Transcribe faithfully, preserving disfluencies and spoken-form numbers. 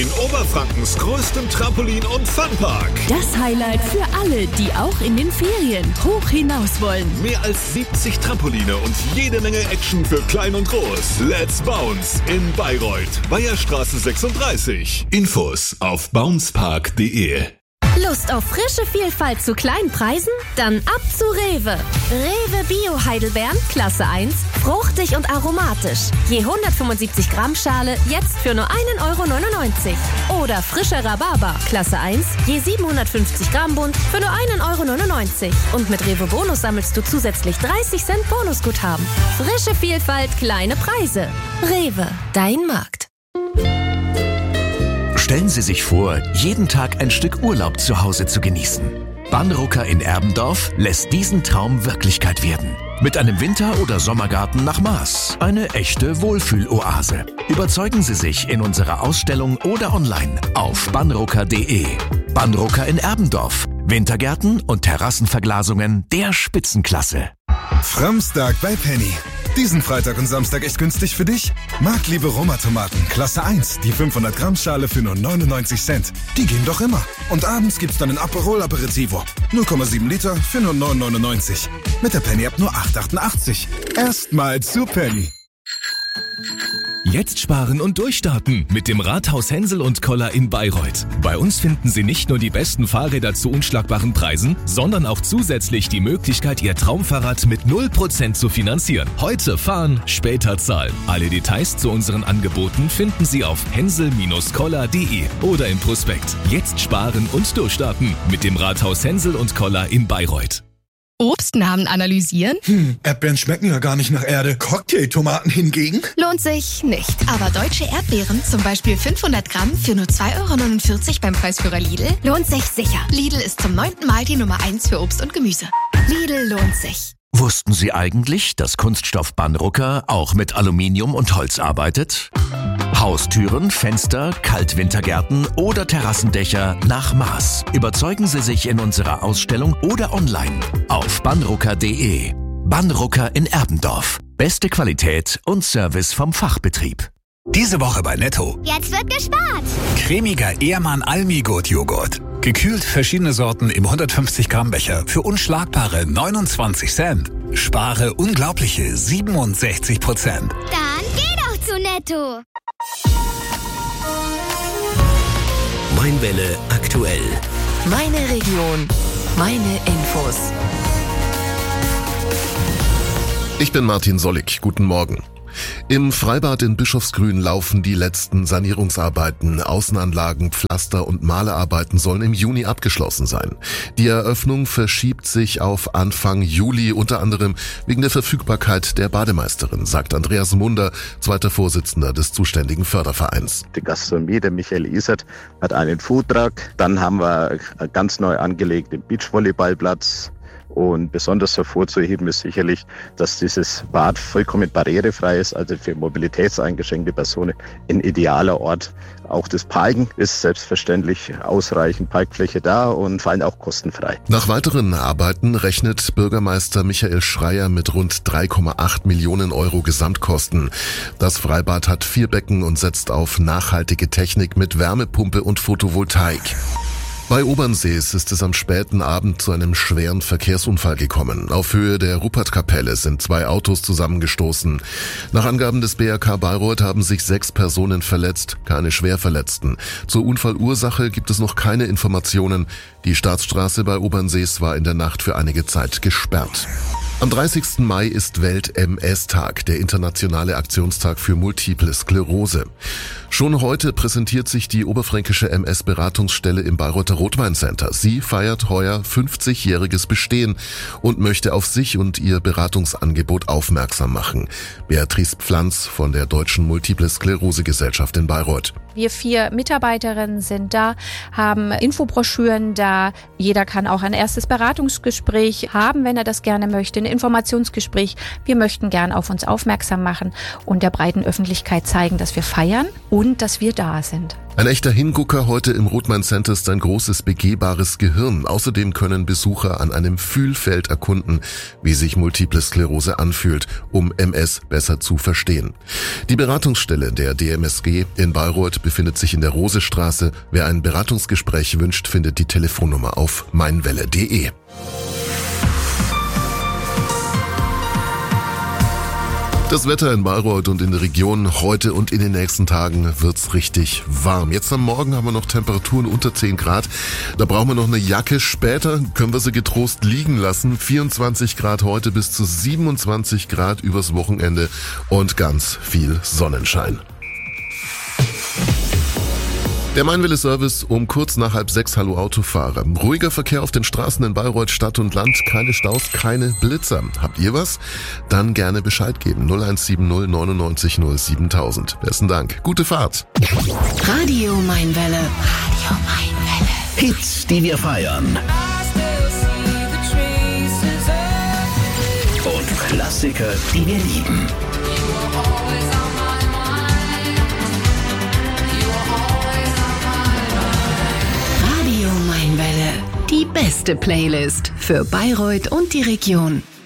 in Oberfrankens größtem Trampolin- und Funpark. Das Highlight für alle, die auch in den Ferien hoch hinaus wollen. Mehr als siebzig Trampoline und jede Menge Action für klein und groß. Let's Bounce in Bayreuth, Bayerstraße sechsunddreißig. Infos auf bouncpark punkt de. Lust auf frische Vielfalt zu kleinen Preisen? Dann ab zu Rewe. Rewe Bio Heidelbeeren, Klasse eins, fruchtig und aromatisch. Je hundertfünfundsiebzig Gramm Schale, jetzt für nur einen Euro neunundneunzig. Oder frischer Rhabarber, Klasse eins, je siebenhundertfünfzig Gramm Bund, für nur einen Euro neunundneunzig. Und mit Rewe Bonus sammelst du zusätzlich dreißig Cent Bonusguthaben. Frische Vielfalt, kleine Preise. Rewe, dein Markt. Stellen Sie sich vor, jeden Tag ein Stück Urlaub zu Hause zu genießen. Banrucker in Erbendorf lässt diesen Traum Wirklichkeit werden. Mit einem Winter- oder Sommergarten nach Maß. Eine echte Wohlfühloase. Überzeugen Sie sich in unserer Ausstellung oder online auf banrucker punkt de. Banrucker in Erbendorf. Wintergärten und Terrassenverglasungen der Spitzenklasse. Framstag bei Penny. Diesen Freitag und Samstag echt günstig für dich? Marktliebe Roma-Tomaten, Klasse eins, die fünfhundert Gramm Schale für nur neunundneunzig Cent. Die gehen doch immer. Und abends gibt's dann ein Aperol Aperitivo. null Komma sieben Liter für nur neun neunundneunzig. Mit der Penny-App nur acht achtundachtzig. Erstmal zu Penny. Jetzt sparen und durchstarten mit dem Rathaus Hensel und Koller in Bayreuth. Bei uns finden Sie nicht nur die besten Fahrräder zu unschlagbaren Preisen, sondern auch zusätzlich die Möglichkeit, Ihr Traumfahrrad mit null Prozent zu finanzieren. Heute fahren, später zahlen. Alle Details zu unseren Angeboten finden Sie auf hensel koller punkt de oder im Prospekt. Jetzt sparen und durchstarten mit dem Rathaus Hensel und Koller in Bayreuth. Obstnamen analysieren? Hm, Erdbeeren schmecken ja gar nicht nach Erde. Cocktailtomaten hingegen? Lohnt sich nicht. Aber deutsche Erdbeeren, zum Beispiel fünfhundert Gramm für nur zwei Euro neunundvierzig beim Preisführer Lidl, lohnt sich sicher. Lidl ist zum neunten Mal die Nummer eins für Obst und Gemüse. Lidl lohnt sich. Wussten Sie eigentlich, dass Kunststoff Banrucker auch mit Aluminium und Holz arbeitet? Haustüren, Fenster, Kaltwintergärten oder Terrassendächer nach Maß. Überzeugen Sie sich in unserer Ausstellung oder online auf banrucker punkt de. Banrucker in Erbendorf. Beste Qualität und Service vom Fachbetrieb. Diese Woche bei Netto. Jetzt wird gespart. Cremiger Ehrmann Almi-Gurt-Joghurt. Gekühlt verschiedene Sorten im hundertfünfzig Gramm Becher für unschlagbare neunundzwanzig Cent. Spare unglaubliche siebenundsechzig Prozent. Dann geh doch zu Netto. Mainwelle aktuell. Meine Region, meine Infos. Ich bin Martin Sollig. Guten Morgen. Im Freibad in Bischofsgrün laufen die letzten Sanierungsarbeiten. Außenanlagen, Pflaster- und Malearbeiten sollen im Juni abgeschlossen sein. Die Eröffnung verschiebt sich auf Anfang Juli, unter anderem wegen der Verfügbarkeit der Bademeisterin, sagt Andreas Munder, zweiter Vorsitzender des zuständigen Fördervereins. Die Gastronomie, der Michael Isert, hat einen Foodtruck. Dann haben wir ganz neu angelegt den Beachvolleyballplatz. Und besonders hervorzuheben ist sicherlich, dass dieses Bad vollkommen barrierefrei ist, also für mobilitätseingeschränkte Personen ein idealer Ort. Auch das Parken ist selbstverständlich ausreichend Parkfläche da und vor allem auch kostenfrei. Nach weiteren Arbeiten rechnet Bürgermeister Michael Schreier mit rund drei Komma acht Millionen Euro Gesamtkosten. Das Freibad hat vier Becken und setzt auf nachhaltige Technik mit Wärmepumpe und Photovoltaik. Bei Obernsees ist es am späten Abend zu einem schweren Verkehrsunfall gekommen. Auf Höhe der Ruppertkapelle sind zwei Autos zusammengestoßen. Nach Angaben des B R K Bayreuth haben sich sechs Personen verletzt, keine Schwerverletzten. Zur Unfallursache gibt es noch keine Informationen. Die Staatsstraße bei Obernsees war in der Nacht für einige Zeit gesperrt. Am dreißigsten Mai ist Welt-M S-Tag, der internationale Aktionstag für Multiple Sklerose. Schon heute präsentiert sich die Oberfränkische M S-Beratungsstelle im Bayreuther Rotwein-Center. Sie feiert heuer fünfzigjähriges Bestehen und möchte auf sich und ihr Beratungsangebot aufmerksam machen. Beatrice Pflanz von der Deutschen Multiple Sklerose-Gesellschaft in Bayreuth. Wir vier Mitarbeiterinnen sind da, haben Infobroschüren da. Jeder kann auch ein erstes Beratungsgespräch haben, wenn er das gerne möchte, ein Informationsgespräch. Wir möchten gern auf uns aufmerksam machen und der breiten Öffentlichkeit zeigen, dass wir feiern und dass wir da sind. Ein echter Hingucker heute im Rothmann Center ist ein großes begehbares Gehirn. Außerdem können Besucher an einem Fühlfeld erkunden, wie sich Multiple Sklerose anfühlt, um M S besser zu verstehen. Die Beratungsstelle der D M S G in Bayreuth befindet sich in der Rosestraße. Wer ein Beratungsgespräch wünscht, findet die Telefonnummer auf meinwelle punkt de. Das Wetter in Bayreuth und in der Region heute und in den nächsten Tagen wird's richtig warm. Jetzt am Morgen haben wir noch Temperaturen unter zehn Grad. Da brauchen wir noch eine Jacke. Später können wir sie getrost liegen lassen. vierundzwanzig Grad heute bis zu siebenundzwanzig Grad übers Wochenende und ganz viel Sonnenschein. Der Meinwelle-Service um kurz nach halb sechs. Hallo Autofahrer. Ruhiger Verkehr auf den Straßen in Bayreuth, Stadt und Land. Keine Staus, keine Blitzer. Habt ihr was? Dann gerne Bescheid geben. null eins sieben null neunundneunzig null siebentausend. Besten Dank. Gute Fahrt. Radio Meinwelle. Radio Meinwelle. Hits, die wir feiern. Und Klassiker, die wir lieben. Die beste Playlist für Bayreuth und die Region.